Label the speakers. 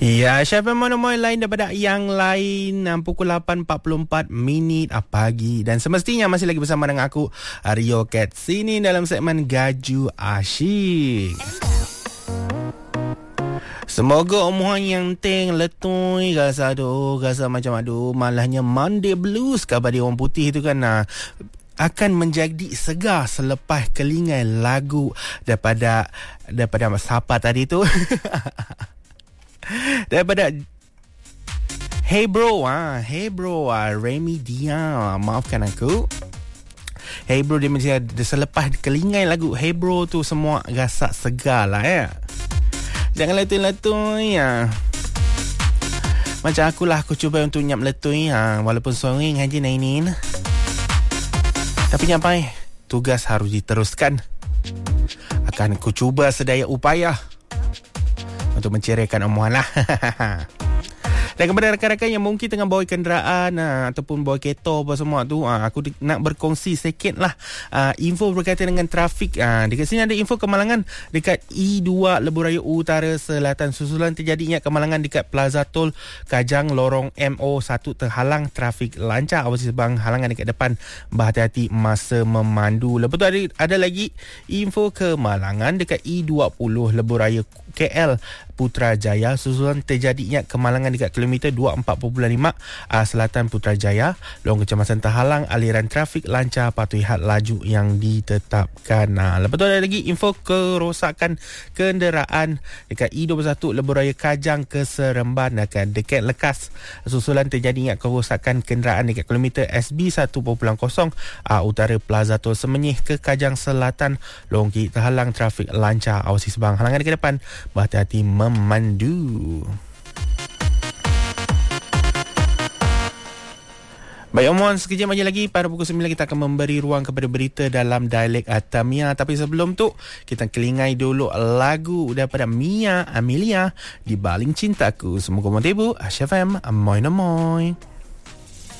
Speaker 1: Ya, Syafan Monomoy lain daripada yang lain pukul 8.44 pagi. Dan semestinya masih lagi bersama dengan aku, Rio Cat sini dalam segmen Gaju Asyik. Semoga omongan yang teng letui rasa macam malahnya Monday Blues kabar dia orang putih tu kan akan menjadi segar selepas kelingai lagu daripada siapa tadi tu. Daripada Hey Bro Remy Dia, maafkan aku. Hey Bro dia selepas kelingai lagu Hey Bro tu semua rasa segar lah ya. Jangan letui ya. Macam akulah, aku cuba untuk nyap letui walaupun sorang haji nainin. Tapi nyampai tugas harus diteruskan. Akan aku cuba sedaya upaya untuk menceraikan omongan lah. Dan kepada rakan-rakan yang mungkin tengah bawa kenderaan ataupun bawa kereta apa semua tu, aku nak berkongsi sikit lah info berkaitan dengan trafik. Dekat sini ada info kemalangan dekat E2 Lebuh Raya Utara Selatan susulan terjadinya kemalangan dekat Plaza Tol Kajang Lorong MO1 terhalang trafik lancar. Awasi sebang halangan dekat depan, berhati-hati masa memandu. Lepas tu ada lagi info kemalangan dekat E20 Lebuh Raya KL Putrajaya susulan terjadinya kemalangan dekat kilometer 24.5 selatan Putrajaya. Lorong kecemasan terhalang, aliran trafik lancar, patuhi had laju yang ditetapkan. Lepas tu ada lagi info kerosakan kenderaan dekat E21 Lebuh Raya Kajang ke Seremban dekat Lekas susulan terjadinya kerosakan kenderaan dekat kilometer SB 1.0 utara Plaza Tol Semenyih ke Kajang Selatan. Lorong kiri terhalang, trafik lancar, awasi sebang halangan dekat depan, berhati-hati memandu. Baik, omongan sekejap lagi pada pukul 9 kita akan memberi ruang kepada berita dalam dialek Atamia. Tapi sebelum tu, kita kelingai dulu lagu daripada Mia Amelia, Di Baling Cintaku. Semoga motibu, Asy FM, amoy namoy.